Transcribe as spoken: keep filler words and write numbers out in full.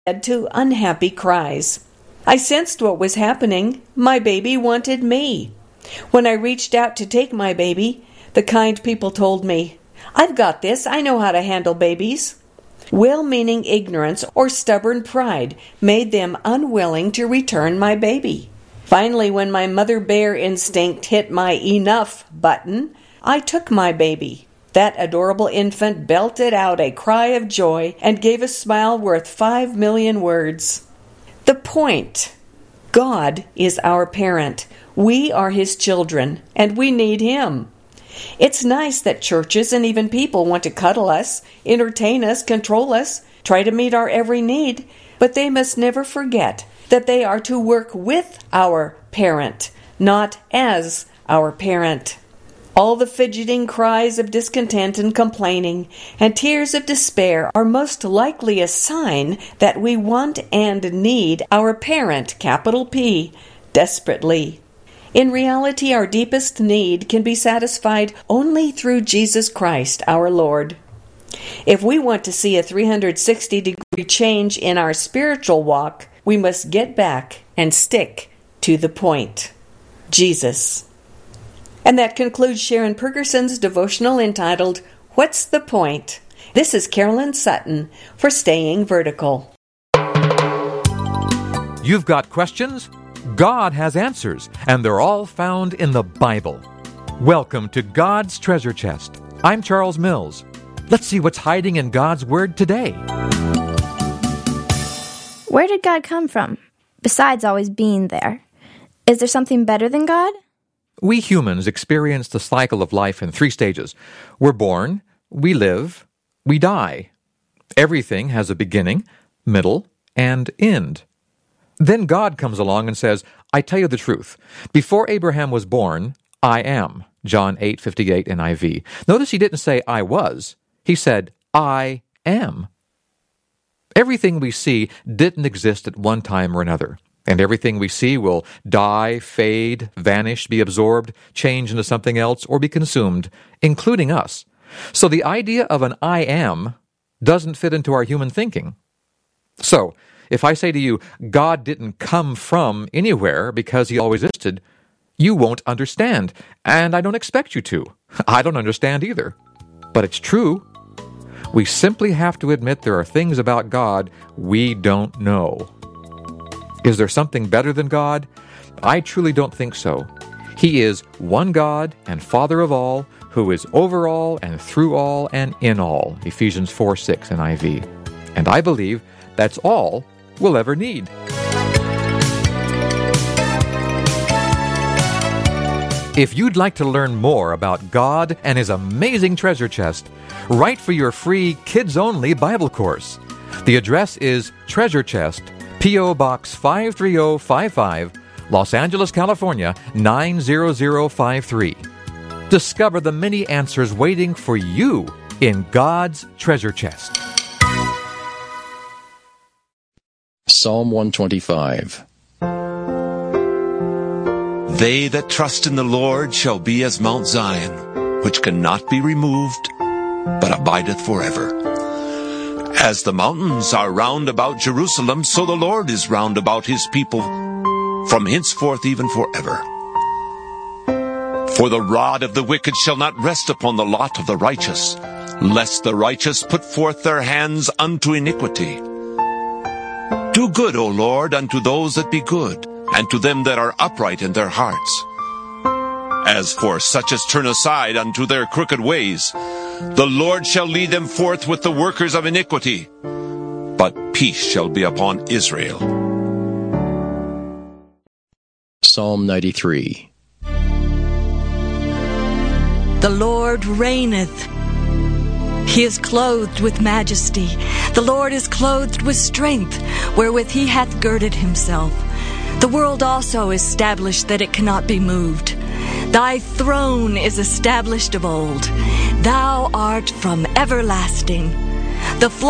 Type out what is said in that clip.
led to unhappy cries. I sensed what was happening. My baby wanted me. When I reached out to take my baby, the kind people told me, "I've got this. I know how to handle babies." Well-meaning ignorance or stubborn pride made them unwilling to return my baby. Finally, when my mother bear instinct hit my enough button, I took my baby. That adorable infant belted out a cry of joy and gave a smile worth five million words. The point: God is our parent. We are His children, and we need Him. It's nice that churches and even people want to cuddle us, entertain us, control us, try to meet our every need, but they must never forget that they are to work with our parent, not as our parent. All the fidgeting cries of discontent and complaining and tears of despair are most likely a sign that we want and need our parent, capital P, desperately. In reality, our deepest need can be satisfied only through Jesus Christ, our Lord. If we want to see a three hundred sixty degree change in our spiritual walk, we must get back and stick to the point: Jesus. And that concludes Sharon Pergerson's devotional entitled, What's the Point? This is Carolyn Sutton for Staying Vertical. You've got questions? God has answers, and they're all found in the Bible. Welcome to God's Treasure Chest. I'm Charles Mills. Let's see what's hiding in God's Word today. Where did God come from, besides always being there? Is there something better than God? We humans experience the cycle of life in three stages. We're born, we live, we die. Everything has a beginning, middle, and end. Then God comes along and says, I tell you the truth. Before Abraham was born, I am. John eight fifty-eight N I V. Notice he didn't say I was. He said, I am. Everything we see didn't exist at one time or another. And everything we see will die, fade, vanish, be absorbed, change into something else, or be consumed, including us. So the idea of an I am doesn't fit into our human thinking. So, if I say to you, God didn't come from anywhere because He always existed, you won't understand, and I don't expect you to. I don't understand either. But it's true. We simply have to admit there are things about God we don't know. Is there something better than God? I truly don't think so. He is one God and Father of all, who is over all and through all and in all. Ephesians four six N I V. And I believe that's all we'll ever need. If you'd like to learn more about God and His amazing treasure chest, write for your free kids-only Bible course. The address is Treasure Chest, P O. Box five three zero five five, Los Angeles, California, nine zero zero five three. Discover the many answers waiting for you in God's treasure chest. Psalm one twenty-five. They that trust in the Lord shall be as Mount Zion, which cannot be removed, but abideth forever. As the mountains are round about Jerusalem, so the Lord is round about His people, from henceforth even forever. For the rod of the wicked shall not rest upon the lot of the righteous, lest the righteous put forth their hands unto iniquity. Do good, O Lord, unto those that be good, and to them that are upright in their hearts. As for such as turn aside unto their crooked ways, the Lord shall lead them forth with the workers of iniquity, but peace shall be upon Israel. Psalm ninety-three. The Lord reigneth. He is clothed with majesty. The Lord is clothed with strength, wherewith He hath girded Himself. The world also is established that it cannot be moved. Thy throne is established of old. Thou art from everlasting. The